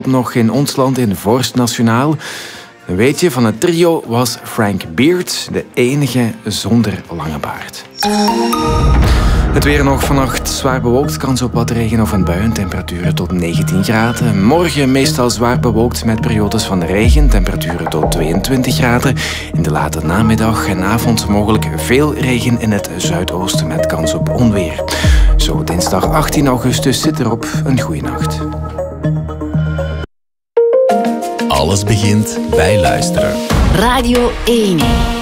nog in ons land in Vorst Nationaal. Een weetje van het trio was Frank Beard, de enige zonder lange baard. Het weer nog vannacht zwaar bewolkt, kans op wat regen of een bui, temperaturen tot 19 graden. Morgen meestal zwaar bewolkt met periodes van regen, temperaturen tot 22 graden. In de late namiddag en avond mogelijk veel regen in het zuidoosten met kans op onweer. Zo dinsdag 18 augustus zit erop. Een goeie nacht. Alles begint bij luisteren. Radio 1.